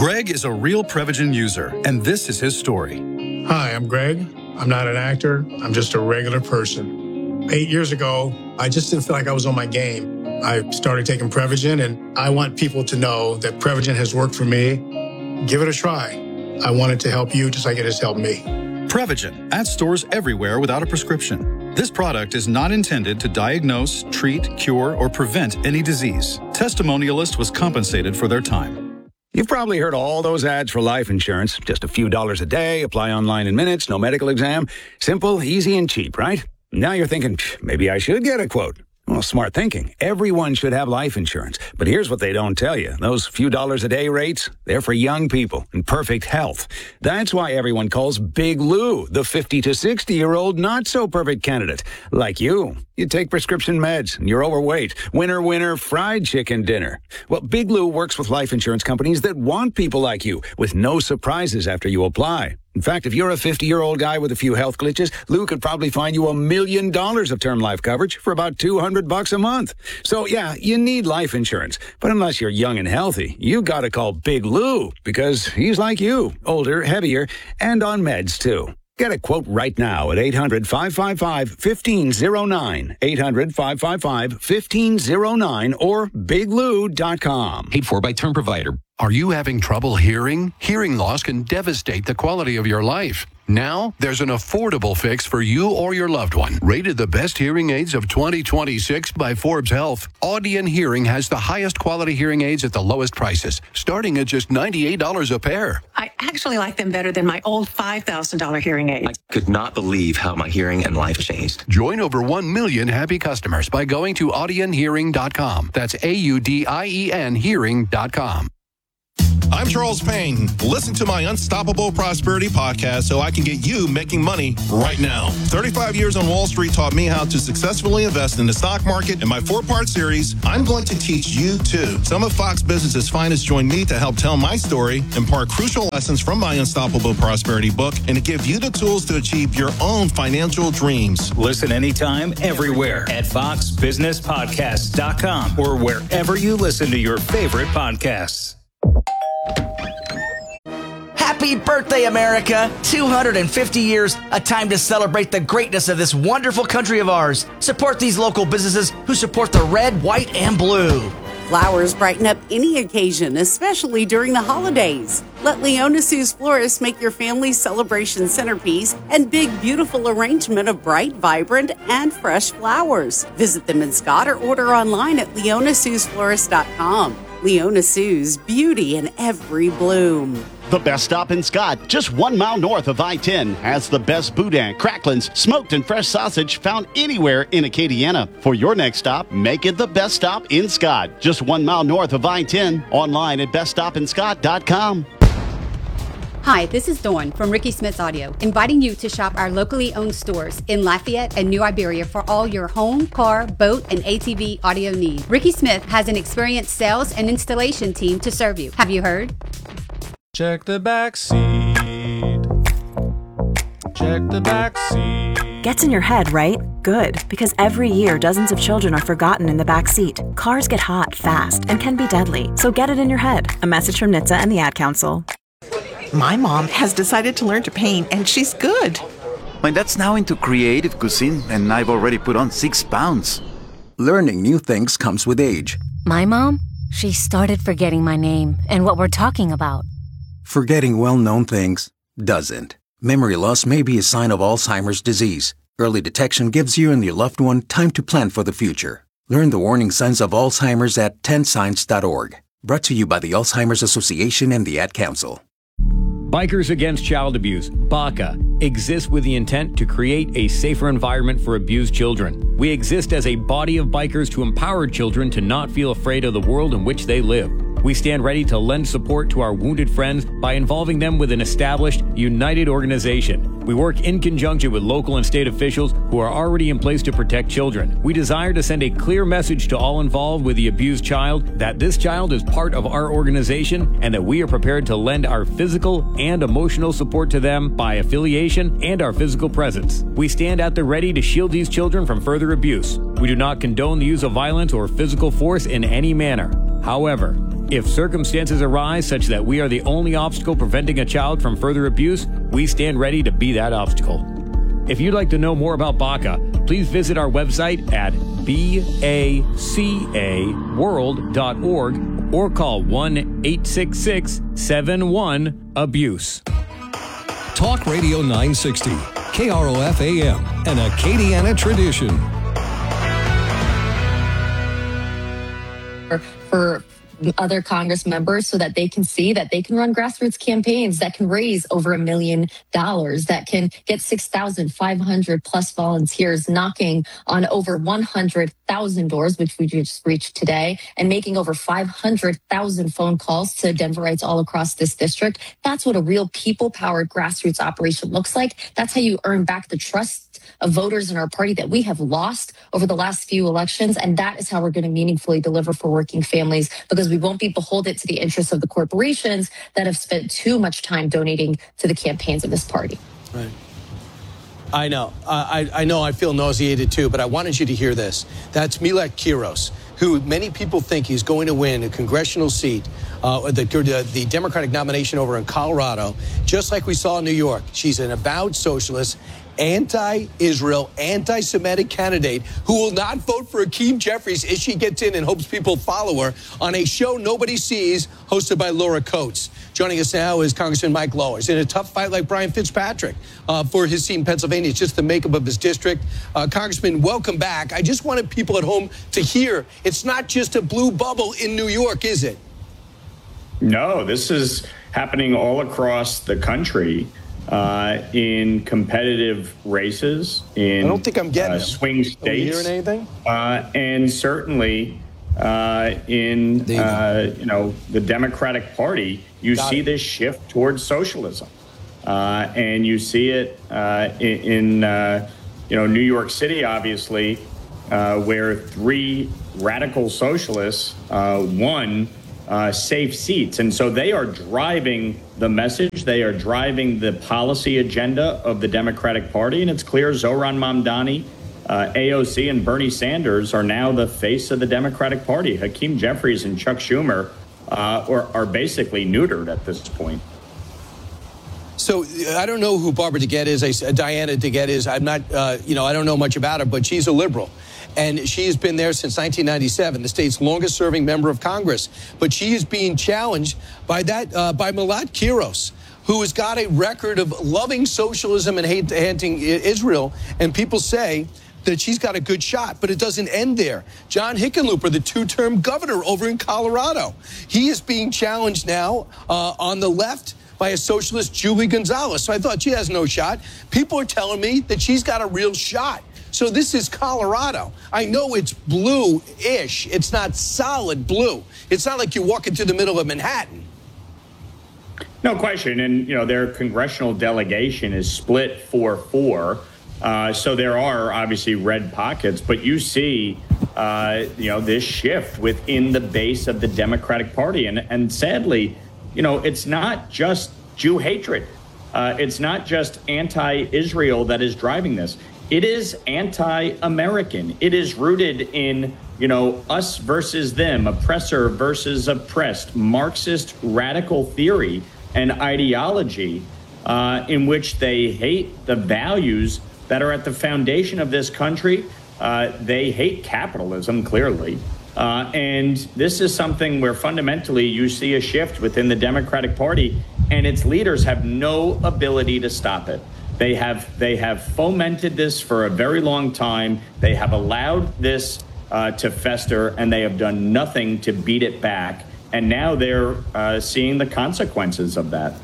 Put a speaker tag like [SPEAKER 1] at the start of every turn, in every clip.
[SPEAKER 1] Greg is a real Prevagen user, and this is his story.
[SPEAKER 2] Hi, I'm Greg. I'm not an actor. I'm just a regular person. 8 years ago, I just didn't feel like I was on my game. I started taking Prevagen, and I want people to know that Prevagen has worked for me. Give it a try. I want it to help you just like it has helped me.
[SPEAKER 1] Prevagen, at stores everywhere without a prescription. This product is not intended to diagnose, treat, cure, or prevent any disease. Testimonialist was compensated for their time.
[SPEAKER 3] You've probably heard all those ads for life insurance. Just a few dollars a day, apply online in minutes, no medical exam. Simple, easy, and cheap, right? Now you're thinking, maybe I should get a quote. Well, smart thinking. Everyone should have life insurance. But here's what they don't tell you. Those few dollars a day rates, they're for young people in perfect health. That's why everyone calls Big Lou the 50 to 60-year-old not-so-perfect candidate. Like you. You take prescription meds, and you're overweight. Winner, winner, fried chicken dinner. Well, Big Lou works with life insurance companies that want people like you, with no surprises after you apply. In fact, if you're a 50-year-old guy with a few health glitches, Lou could probably find you $1 million of term life coverage for about $200 a month. So, yeah, you need life insurance. But unless you're young and healthy, you gotta call Big Lou, because he's like you, older, heavier, and on meds, too. Get a quote right now at 800-555-1509, 800-555-1509, or biglou.com.
[SPEAKER 4] Paid for by term provider. Are you having trouble hearing? Hearing loss can devastate the quality of your life. Now, there's an affordable fix for you or your loved one. Rated the best hearing aids of 2026 by Forbes Health, Audion Hearing has the highest quality hearing aids at the lowest prices, starting at just $98 a pair.
[SPEAKER 5] I actually like them better than my old $5,000 hearing aid.
[SPEAKER 6] I could not believe how my hearing and life changed.
[SPEAKER 4] Join over 1 million happy customers by going to audionhearing.com. That's AUDIEN hearing.com.
[SPEAKER 7] I'm Charles Payne. Listen to my Unstoppable Prosperity podcast so I can get you making money right now. 35 years on Wall Street taught me how to successfully invest in the stock market. In my 4-part series, I'm going to teach you too. Some of Fox Business's finest join me to help tell my story, impart crucial lessons from my Unstoppable Prosperity book, and to give you the tools to achieve your own financial dreams.
[SPEAKER 8] Listen anytime, everywhere at foxbusinesspodcast.com or wherever you listen to your favorite podcasts.
[SPEAKER 9] Happy birthday, America! 250 years, a time to celebrate the greatness of this wonderful country of ours. Support these local businesses who support the red, white, and blue.
[SPEAKER 10] Flowers brighten up any occasion, especially during the holidays. Let Leona Sue's Florists make your family's celebration centerpiece and big, beautiful arrangement of bright, vibrant, and fresh flowers. Visit them in Scott or order online at leonasuesflorist.com. Leona Sue's, beauty in every bloom.
[SPEAKER 11] The best stop in Scott, just 1 mile north of I-10, has the best boudin, cracklins, smoked and fresh sausage found anywhere in Acadiana. For your next stop, make it the best stop in Scott, just 1 mile north of I-10, online at beststopinscott.com.
[SPEAKER 12] Hi, this is Dawn from Ricky Smith's Audio, inviting you to shop our locally owned stores in Lafayette and New Iberia for all your home, car, boat, and ATV audio needs. Ricky Smith has an experienced sales and installation team to serve you. Have you heard?
[SPEAKER 13] Check the back seat. Check the back seat.
[SPEAKER 14] Gets in your head, right? Good, because every year dozens of children are forgotten in the back seat. Cars get hot fast and can be deadly, so get it in your head. A message from NHTSA and the Ad Council.
[SPEAKER 15] My mom has decided to learn to paint, and she's good.
[SPEAKER 16] My dad's now into creative cuisine, and I've already put on 6 pounds.
[SPEAKER 17] Learning new things comes with age.
[SPEAKER 18] My mom, she started forgetting my name and what we're talking about.
[SPEAKER 17] Forgetting well-known things doesn't. Memory loss may be a sign of Alzheimer's disease. Early detection gives you and your loved one time to plan for the future. Learn the warning signs of Alzheimer's at 10signs.org. Brought to you by the Alzheimer's Association and the Ad Council.
[SPEAKER 19] Bikers Against Child Abuse, BACA, exists with the intent to create a safer environment for abused children. We exist as a body of bikers to empower children to not feel afraid of the world in which they live. We stand ready to lend support to our wounded friends by involving them with an established, united organization. We work in conjunction with local and state officials who are already in place to protect children. We desire to send a clear message to all involved with the abused child that this child is part of our organization and that we are prepared to lend our physical and emotional support to them by affiliation and our physical presence. We stand at the ready to shield these children from further abuse. We do not condone the use of violence or physical force in any manner. However, If circumstances arise such that we are the only obstacle preventing a child from further abuse, we stand ready to be that obstacle. If you'd like to know more about BACA, please visit our website at bacaworld.org or call 1-866-71-ABUSE.
[SPEAKER 20] Talk Radio 960, KROF AM, an Acadiana tradition.
[SPEAKER 21] For other Congress members so that they can see that they can run grassroots campaigns that can raise over $1 million, that can get 6,500 plus volunteers knocking on over 100,000 doors, which we just reached today, and making over 500,000 phone calls to Denverites all across this district. That's what a real people-powered grassroots operation looks like. That's how you earn back the trust of voters in our party that we have lost over the last few elections. And that is how we're going to meaningfully deliver for working families, because we won't be beholden to the interests of the corporations that have spent too much time donating to the campaigns of this party.
[SPEAKER 22] Right. I know. I know I feel nauseated too, but I wanted you to hear this. That's Millet Quiros, who many people think he's going to win a congressional seat, the Democratic nomination over in Colorado, just like we saw in New York. She's an avowed socialist, anti-Israel, anti-Semitic candidate who will not vote for Hakeem Jeffries if she gets in and hopes people follow her on a show nobody sees, hosted by Laura Coates. Joining us now is Congressman Mike Lowe. He's in a tough fight like Brian Fitzpatrick for his seat in Pennsylvania. It's just the makeup of his district. Congressman, welcome back. I just wanted people at home to hear it's not just a blue bubble in New York, is it?
[SPEAKER 23] No, this is happening all across the country. In competitive races, in
[SPEAKER 22] I don't think I'm getting
[SPEAKER 23] swing states.
[SPEAKER 22] Are you hearing anything?
[SPEAKER 23] And certainly in the Democratic Party, you see this shift towards socialism, and you see it in New York City, obviously, where 3 radical socialists won safe seats. And so they are driving the message. They are driving the policy agenda of the Democratic Party. And it's clear Zohran Mamdani, AOC, and Bernie Sanders are now the face of the Democratic Party. Hakeem Jeffries and Chuck Schumer are basically neutered at this point.
[SPEAKER 22] So I don't know who Barbara DeGette is. Diana DeGette is. I'm not, I don't know much about her, but she's a liberal. And she has been there since 1997, the state's longest serving member of Congress. But she is being challenged by Millet Quiros, who has got a record of loving socialism and hating Israel. And people say that she's got a good shot, but it doesn't end there. John Hickenlooper, the 2-term governor over in Colorado, he is being challenged now on the left by a socialist, Julie Gonzalez. So I thought she has no shot. People are telling me that she's got a real shot. So this is Colorado. I know it's blue-ish. It's not solid blue. It's not like you walk into the middle of Manhattan.
[SPEAKER 23] No question. And, their congressional delegation is split 4-4. So there are obviously red pockets, but you see, this shift within the base of the Democratic Party. And sadly, it's not just Jew hatred. It's not just anti-Israel that is driving this. It is anti-American. It is rooted in, us versus them, oppressor versus oppressed, Marxist radical theory and ideology in which they hate the values that are at the foundation of this country. They hate capitalism, clearly. And this is something where fundamentally you see a shift within the Democratic Party, and its leaders have no ability to stop it. They have fomented this for a very long time. They have allowed this to fester, and they have done nothing to beat it back. And now they're seeing the consequences of that.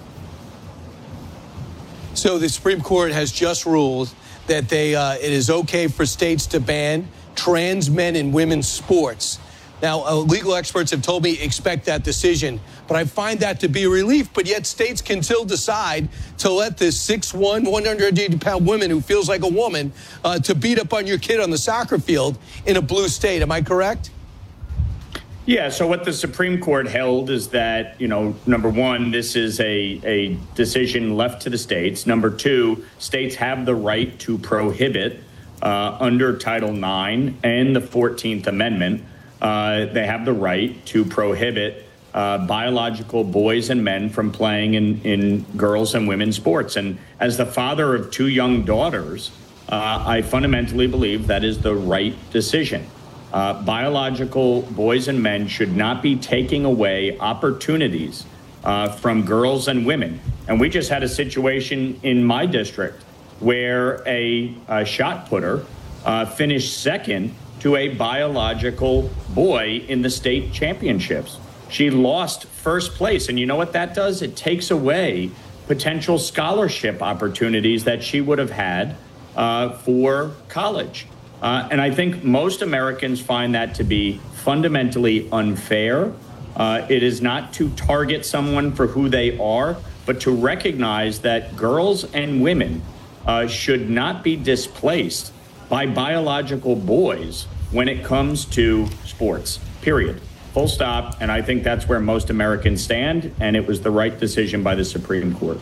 [SPEAKER 22] So the Supreme Court has just ruled that it is okay for states to ban trans men in women's sports. Now, legal experts have told me expect that decision, but I find that to be a relief. But yet states can still decide to let this 6'1", 180-pound woman who feels like a woman to beat up on your kid on the soccer field in a blue state. Am I correct?
[SPEAKER 23] Yeah, so what the Supreme Court held is that, number one, this is a decision left to the states. Number two, states have the right to prohibit under Title IX and the 14th Amendment. They have the right to prohibit biological boys and men from playing in girls and women's sports. And as the father of 2 young daughters, I fundamentally believe that is the right decision. Biological boys and men should not be taking away opportunities from girls and women. And we just had a situation in my district where a shot putter finished second to a biological boy in the state championships. She lost first place. And you know what that does? It takes away potential scholarship opportunities that she would have had for college. And I think most Americans find that to be fundamentally unfair. It is not to target someone for who they are, but to recognize that girls and women should not be displaced by biological boys when it comes to sports, period. Full stop. And I think that's where most Americans stand. And it was the right decision by the Supreme Court.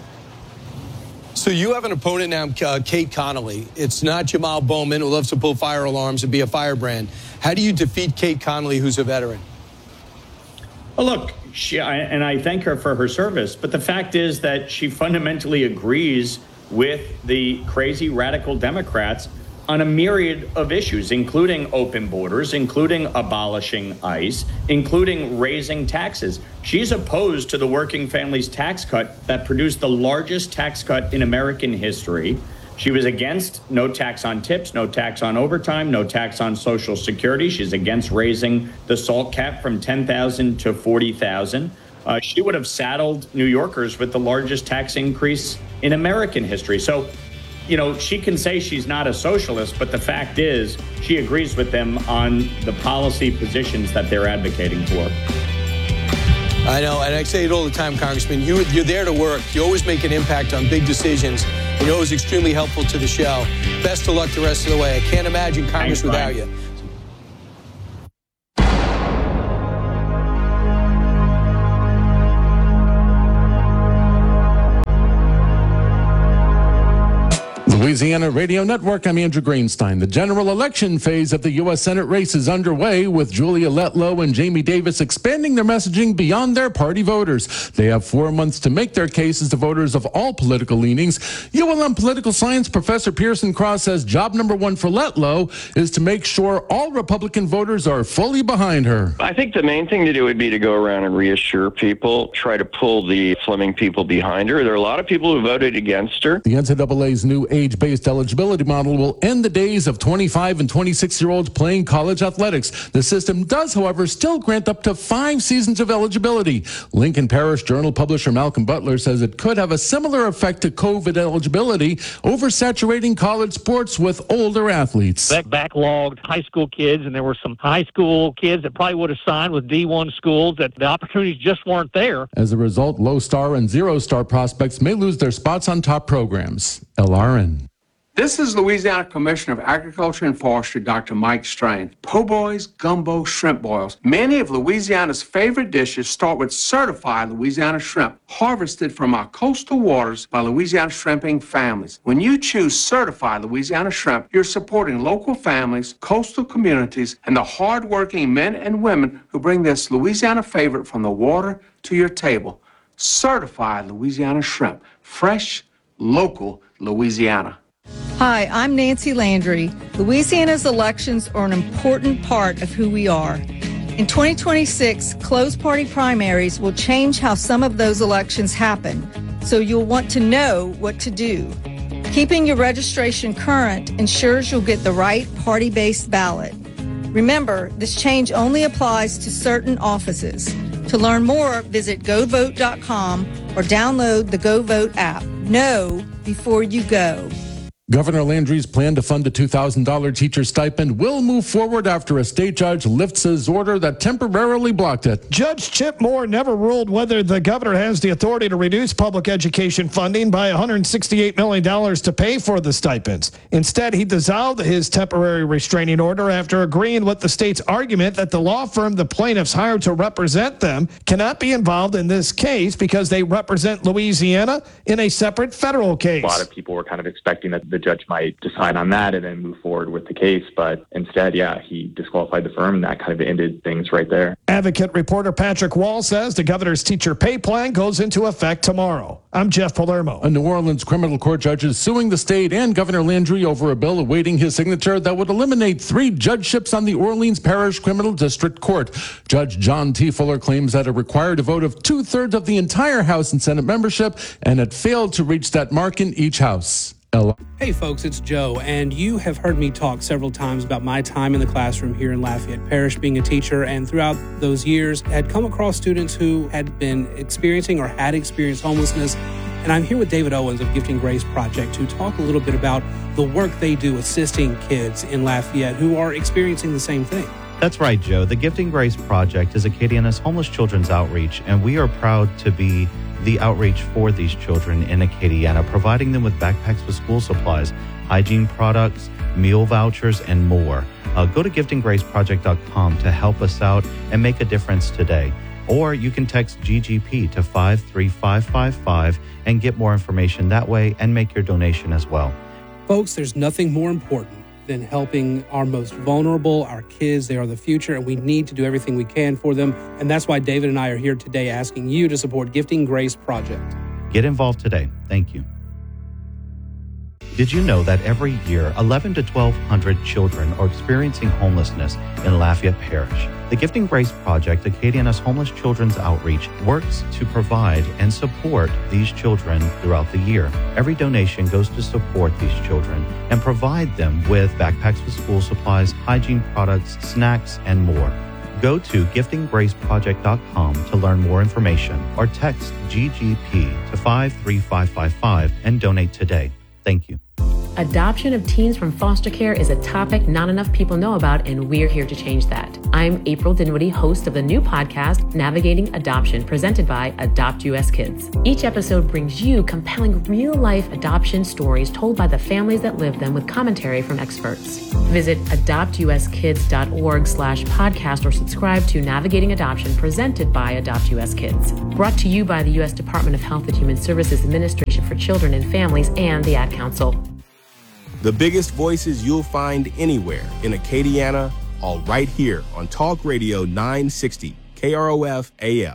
[SPEAKER 22] So you have an opponent now, Kate Connolly. It's not Jamal Bowman, who loves to pull fire alarms and be a firebrand. How do you defeat Kate Connolly, who's a veteran?
[SPEAKER 23] Well, look, and I thank her for her service, but the fact is that she fundamentally agrees with the crazy radical Democrats on a myriad of issues, including open borders, including abolishing ICE, including raising taxes. She's opposed to the working families tax cut that produced the largest tax cut in American history. She was against no tax on tips, no tax on overtime, no tax on Social Security. She's against raising the SALT cap from $10,000 to $40,000. She would have saddled New Yorkers with the largest tax increase in American history. So, you know, she can say she's not a socialist, but the fact is she agrees with them on the policy positions that they're advocating for.
[SPEAKER 22] I know, and I say it all the time, Congressman. You're there to work. You always make an impact on big decisions, and you're always extremely helpful to the show. Best of luck the rest of the way. I can't imagine Congress without you.
[SPEAKER 1] Louisiana Radio Network, I'm Andrew Greenstein. The general election phase of the U.S. Senate race is underway, with Julia Letlow and Jamie Davis expanding their messaging beyond their party voters. They have 4 months to make their cases to voters of all political leanings. ULM political science professor Pearson Cross says job number one for Letlow is to make sure all Republican voters are fully behind her.
[SPEAKER 2] I think the main thing to do would be to go around and reassure people, try to pull the Fleming people behind her. There are a lot of people who voted against her.
[SPEAKER 1] The NCAA's new age-based eligibility model will end the days of 25 and 26-year-olds playing college athletics. The system does, however, still grant up to 5 seasons of eligibility. Lincoln Parish Journal publisher Malcolm Butler says it could have a similar effect to COVID eligibility, oversaturating college sports with older athletes.
[SPEAKER 3] Backlogged high school kids, and there were some high school kids that probably would have signed with D1 schools that the opportunities just weren't there.
[SPEAKER 1] As a result, low-star and zero-star prospects may lose their spots on top programs. LRN.
[SPEAKER 24] This is Louisiana Commissioner of Agriculture and Forestry, Dr. Mike Strain. Po' boys, gumbo, shrimp boils. Many of Louisiana's favorite dishes start with certified Louisiana shrimp, harvested from our coastal waters by Louisiana shrimping families. When you choose certified Louisiana shrimp, you're supporting local families, coastal communities, and the hard-working men and women who bring this Louisiana favorite from the water to your table. Certified Louisiana shrimp. Fresh, local Louisiana.
[SPEAKER 25] Hi, I'm Nancy Landry. Louisiana's elections are an important part of who we are. In 2026, closed party primaries will change how some of those elections happen, so you'll want to know what to do. Keeping your registration current ensures you'll get the right party-based ballot. Remember, this change only applies to certain offices. To learn more, visit govote.com or download the GoVote app. Know before you go.
[SPEAKER 1] Governor Landry's plan to fund a $2,000 teacher stipend will move forward after a state judge lifts his order that temporarily blocked it.
[SPEAKER 26] Judge Chip Moore never ruled whether the governor has the authority to reduce public education funding by $168 million to pay for the stipends. Instead, he dissolved his temporary restraining order after agreeing with the state's argument that the law firm the plaintiffs hired to represent them cannot be involved in this case because they represent Louisiana in a separate federal case.
[SPEAKER 27] A lot of people were kind of expecting that the
[SPEAKER 4] the judge might decide on that and then move forward with the case. But instead, he disqualified the firm, and that kind of ended things right there.
[SPEAKER 26] Advocate reporter Patrick Wall says the governor's teacher pay plan goes into effect tomorrow. I'm Jeff Palermo.
[SPEAKER 1] A New Orleans criminal court judge is suing the state and Governor Landry over a bill awaiting his signature that would eliminate 3 judgeships on the Orleans Parish Criminal District Court. Judge John T. Fuller claims that it required a vote of 2/3 of the entire House and Senate membership, and it failed to reach that mark in each house.
[SPEAKER 5] Hey folks, it's Joe, and you have heard me talk several times about my time in the classroom here in Lafayette Parish being a teacher, and throughout those years had come across students who had been experiencing or had experienced homelessness. And I'm here with David Owens of Gifting Grace Project to talk a little bit about the work they do assisting kids in Lafayette who are experiencing the same thing.
[SPEAKER 6] That's right, Joe. The Gifting Grace Project is Acadiana's homeless children's outreach, and we are proud to be the outreach for these children in Acadiana, providing them with backpacks with school supplies, hygiene products, meal vouchers, and more. Go to giftinggraceproject.com to help us out and make a difference today. Or you can text GGP to 53555 and get more information that way and make your donation as well.
[SPEAKER 5] Folks, there's nothing more important than helping our most vulnerable, our kids. They are the future, and we need to do everything we can for them. And that's why David and I are here today asking you to support Gifting Grace Project.
[SPEAKER 6] Get involved today. Thank you. Did you know that every year, 1,100 to 1,200 children are experiencing homelessness in Lafayette Parish? The Gifting Grace Project, Acadiana's homeless children's outreach, works to provide and support these children throughout the year. Every donation goes to support these children and provide them with backpacks with school supplies, hygiene products, snacks, and more. Go to giftinggraceproject.com to learn more information or text GGP to 53555 and donate today. Thank you.
[SPEAKER 7] Adoption of teens from foster care is a topic not enough people know about, and we're here to change that. I'm April Dinwiddie, host of the new podcast, Navigating Adoption, presented by Adopt US Kids. Each episode brings you compelling real-life adoption stories told by the families that live them with commentary from experts. Visit adoptuskids.org/podcast or subscribe to Navigating Adoption, presented by Adopt US Kids. Brought to you by the U.S. Department of Health and Human Services Administration for Children and Families and the Ad Council.
[SPEAKER 8] The biggest voices you'll find anywhere in Acadiana, all right here on Talk Radio 960, KROF AM.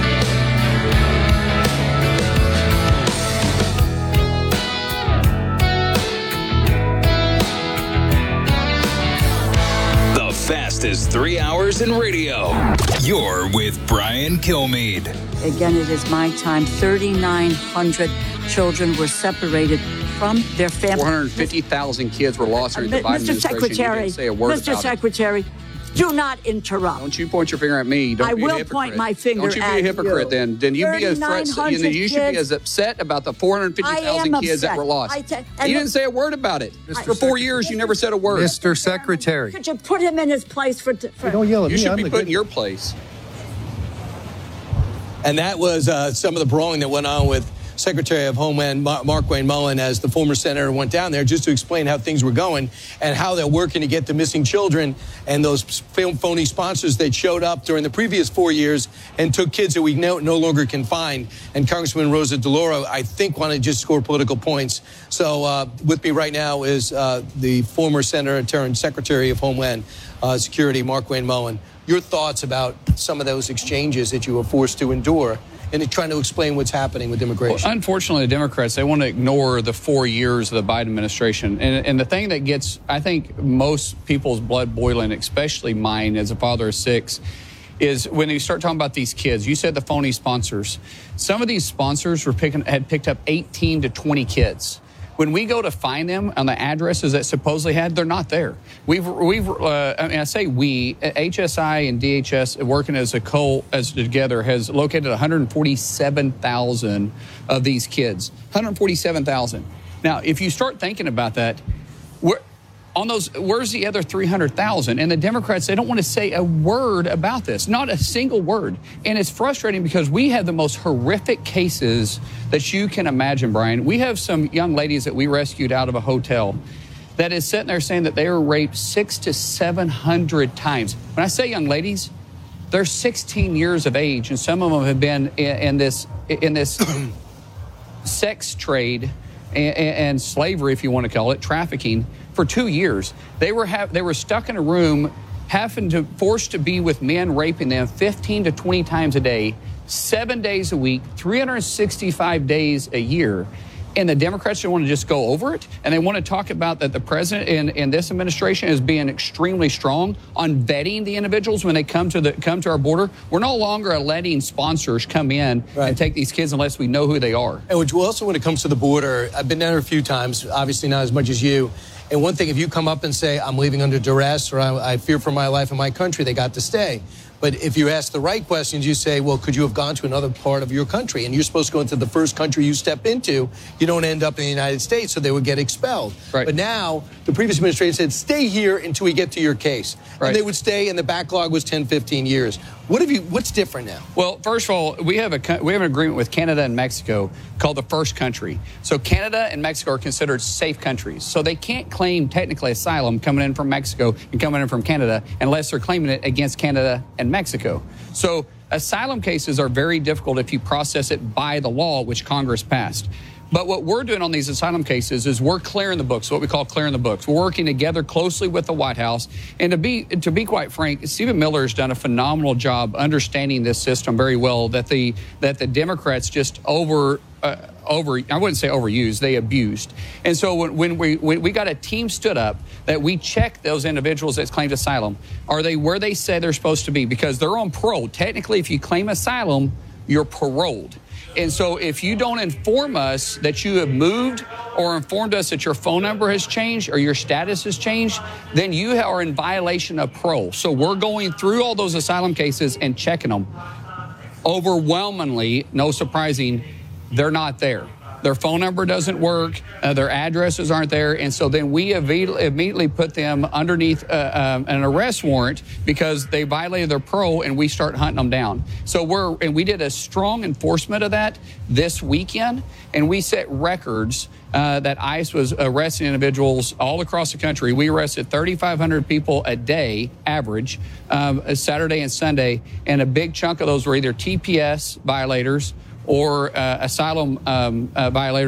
[SPEAKER 9] The fastest 3 hours in radio. You're with Brian Kilmeade.
[SPEAKER 27] Again, it is my time. 3,900 children were separated from their families.
[SPEAKER 28] 450,000 kids were lost during the Biden administration. You didn't say a word
[SPEAKER 27] Mr.
[SPEAKER 28] about
[SPEAKER 27] Secretary,
[SPEAKER 28] it.
[SPEAKER 27] do not interrupt.
[SPEAKER 28] Don't you point your finger at me. Don't
[SPEAKER 27] I
[SPEAKER 28] be a
[SPEAKER 27] will
[SPEAKER 28] hypocrite.
[SPEAKER 27] point my finger
[SPEAKER 28] Don't you be
[SPEAKER 27] at
[SPEAKER 28] a hypocrite
[SPEAKER 27] you.
[SPEAKER 28] then. Then you be a threat. You should be as upset about the 450,000 kids that were lost. You didn't say a word about it. For 4 years, you never said a word.
[SPEAKER 29] Mr. Secretary.
[SPEAKER 27] Could you put him in his place for
[SPEAKER 29] don't yell at
[SPEAKER 28] you
[SPEAKER 29] me.
[SPEAKER 28] should be put in your place.
[SPEAKER 22] And that was some of the brawling that went on with Secretary of Homeland Markwayne Mullin as the former senator went down there just to explain how things were going and how they're working to get the missing children and those phony sponsors that showed up during the previous 4 years and took kids that we no longer can find. And Congressman Rosa DeLauro, I think, wanted to just score political points. So with me right now is the former senator turned Secretary of Homeland Security, Markwayne Mullin. Your thoughts about some of those exchanges that you were forced to endure and trying to explain what's happening with immigration?
[SPEAKER 28] Well, unfortunately, the Democrats, they want to ignore the 4 years of the Biden administration. And the thing that gets, I think, most people's blood boiling, especially mine as a father of 6, is when you start talking about these kids. You said the phony sponsors. Some of these sponsors had picked up 18 to 20 kids. When we go to find them on the addresses that supposedly had, they're not there. I say we, HSI and DHS working as together has located 147,000 of these kids. 147,000. Now, if you start thinking about that, where's the other 300,000? And the Democrats, they don't want to say a word about this, not a single word. And it's frustrating because we have the most horrific cases that you can imagine, Brian. We have some young ladies that we rescued out of a hotel that is sitting there saying that they were raped 600 to 700 times. When I say young ladies, they're 16 years of age, and some of them have been in this sex trade and slavery, if you want to call it, trafficking, for 2 years. They were stuck in a room, forced to be with men raping them 15 to 20 times a day, 7 days a week, 365 days a year. And the Democrats don't want to just go over it, and they want to talk about that the president and this administration is being extremely strong on vetting the individuals when they come to our border. We're no longer letting sponsors come in and take these kids unless we know who they are.
[SPEAKER 22] And which also, when it comes to the border, I've been there a few times, obviously not as much as you. And one thing, if you come up and say, I'm leaving under duress or I fear for my life in my country, they got to stay. But if you ask the right questions, you say, well, could you have gone to another part of your country? And you're supposed to go into the first country you step into. You don't end up in the United States, so they would get expelled.
[SPEAKER 28] Right.
[SPEAKER 22] But now, the previous administration said, stay here until we get to your case.
[SPEAKER 28] Right.
[SPEAKER 22] And they would stay, and the backlog was 10, 15 years. What's different now?
[SPEAKER 28] Well, first of all, we have an agreement with Canada and Mexico called the First Country. So Canada and Mexico are considered safe countries. So they can't claim technically asylum coming in from Mexico and coming in from Canada unless they're claiming it against Canada and Mexico. So asylum cases are very difficult if you process it by the law, which Congress passed. But what we're doing on these asylum cases is we're clearing the books, what we call clearing the books. We're working together closely with the White House. And to be quite frank, Stephen Miller has done a phenomenal job understanding this system very well, that the Democrats just I wouldn't say overused, they abused. And so when we got a team stood up that we check those individuals that claimed asylum, are they where they say they're supposed to be? Because they're on parole. Technically, if you claim asylum, you're paroled. And so if you don't inform us that you have moved or informed us that your phone number has changed or your status has changed, then you are in violation of parole. So we're going through all those asylum cases and checking them. Overwhelmingly, no surprising, they're not there. Their phone number doesn't work. Their addresses aren't there. And so then we immediately put them underneath an arrest warrant because they violated their parole, and we start hunting them down. So we did a strong enforcement of that this weekend, and we set records that ICE was arresting individuals all across the country. We arrested 3,500 people a day, average, Saturday and Sunday, and a big chunk of those were either TPS violators or asylum violators